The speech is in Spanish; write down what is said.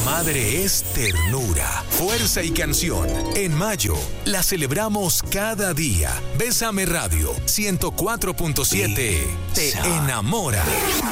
madre es ternura, fuerza y canción. En mayo la celebramos cada día. Bésame Radio 104.7 te enamora.